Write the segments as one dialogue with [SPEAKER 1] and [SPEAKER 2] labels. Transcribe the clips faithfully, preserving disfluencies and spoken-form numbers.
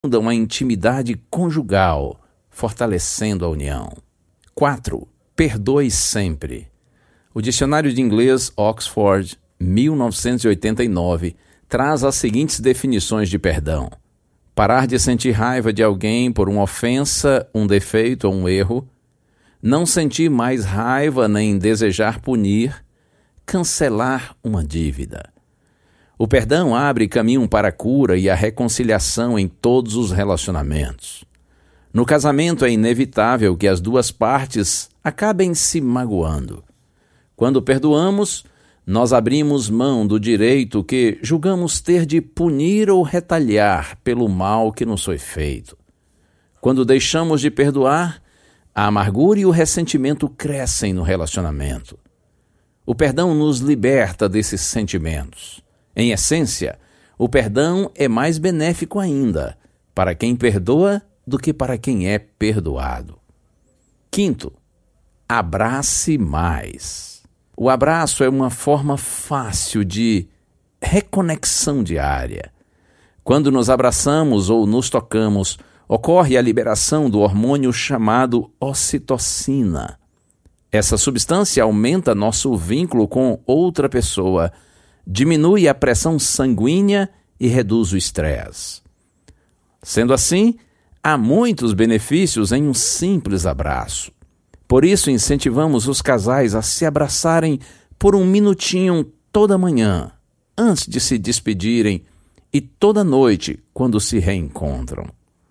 [SPEAKER 1] aprofundam a intimidade conjugal, fortalecendo a união. quatro. Perdoe sempre. O Dicionário de Inglês Oxford, mil novecentos e oitenta e nove, traz as seguintes definições de perdão: parar de sentir raiva de alguém por uma ofensa, um defeito ou um erro, não sentir mais raiva nem desejar punir, cancelar uma dívida. O perdão abre caminho para a cura e a reconciliação em todos os relacionamentos. No casamento é inevitável que as duas partes acabem se magoando. Quando perdoamos, nós abrimos mão do direito que julgamos ter de punir ou retaliar pelo mal que nos foi feito. Quando deixamos de perdoar, a amargura e o ressentimento crescem no relacionamento. O perdão nos liberta desses sentimentos. Em essência, o perdão é mais benéfico ainda para quem perdoa do que para quem é perdoado. Quinto, abrace mais. O abraço é uma forma fácil de reconexão diária. Quando nos abraçamos ou nos tocamos, ocorre a liberação do hormônio chamado ocitocina. Essa substância aumenta nosso vínculo com outra pessoa, diminui a pressão sanguínea e reduz o estresse. Sendo assim, há muitos benefícios em um simples abraço. Por isso, incentivamos os casais a se abraçarem por um minutinho toda manhã, antes de se despedirem, e toda noite, quando se reencontram.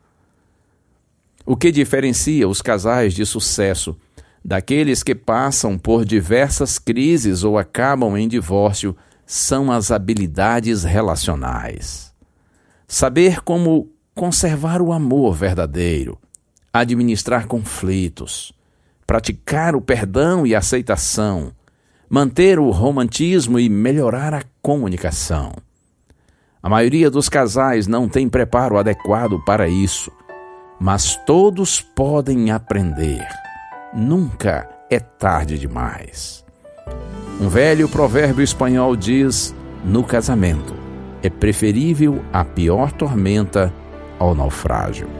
[SPEAKER 1] O que diferencia os casais de sucesso daqueles que passam por diversas crises ou acabam em divórcio são as habilidades relacionais. Saber como conservar o amor verdadeiro, administrar conflitos, praticar o perdão e a aceitação, manter o romantismo e melhorar a comunicação. A maioria dos casais não tem preparo adequado para isso, mas todos podem aprender. Nunca é tarde demais. Um velho provérbio espanhol diz: no casamento é preferível a pior tormenta ao naufrágio.